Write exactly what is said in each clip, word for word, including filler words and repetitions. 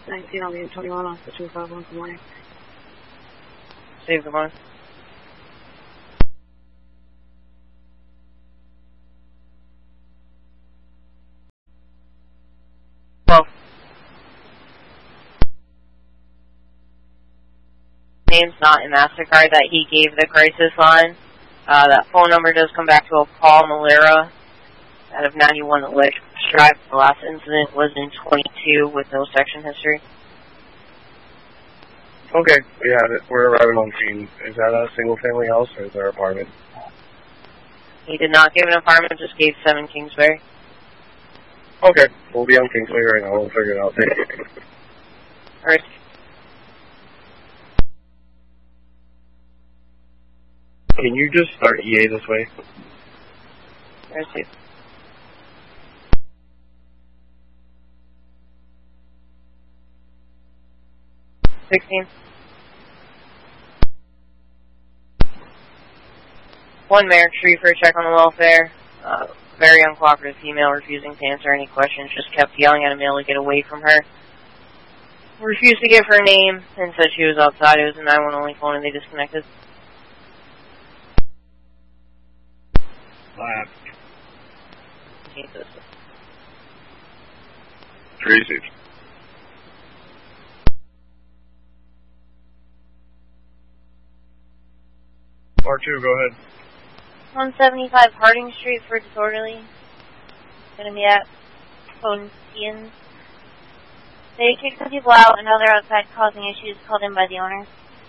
nineteen on the eight twenty-one off the two five one, good morning. Steve, good morning. Well, name's not in MasterCard that he gave the crisis line. Uh, that phone number does come back to a Paul Malera out of ninety-one Electric Drive. The last incident was in twenty-two with no section history. Okay, we have it. We're arriving on scene. Is that a single-family house or is there an apartment? He did not give an apartment, just gave seven Kingsbury. Okay, we'll be on Kingsbury right now. We'll figure it out. Thank you. Alright. Can you just start E A this way? There's two. Sixteen. One Merrick Street for a check on the welfare. Uh, very uncooperative female refusing to answer any questions. Just kept yelling at a male to get away from her. Refused to give her name and said she was outside. It was a nine one one only phone and they disconnected. Lab. Jesus. Tracy. R two, go ahead. one seventy-five Harding Street for disorderly. Gonna be at phone Ian's. They kicked some people out and now they're outside causing issues called in by the owner.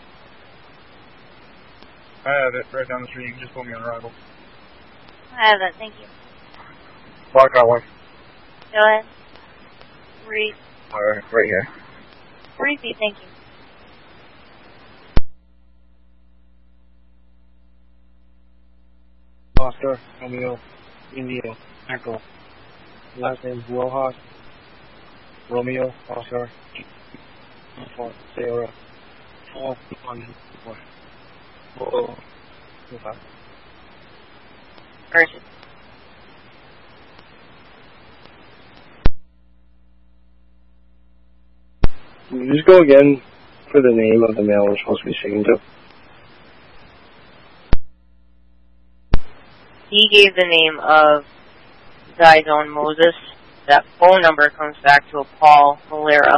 I have it right down the street. You can just put me on arrival. I have that, thank you. Block out one. Go ahead. Reese. Alright, right here. Reese, thank you. Oscar, Romeo, Indio, Echo. Last name Rojas. Romeo, Oscar, Sarah. Four, one, four. Four, two, five. Person. Can you just go again for the name of the male we're supposed to be speaking to? He gave the name of Zydon Moses. That phone number comes back to a Paul Malera.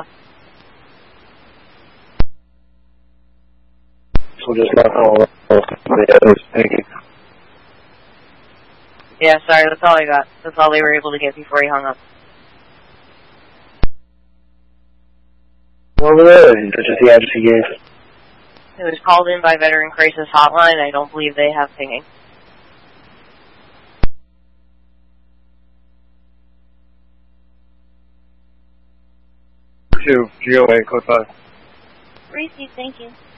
So just not all of the others. Thank you. Yeah, sorry, that's all I got. That's all they were able to get before he hung up. Over there, that's just the address he gave. It was called in by Veteran Crisis Hotline. I don't believe they have pinging. Two, G O A, code five. Reese, thank you.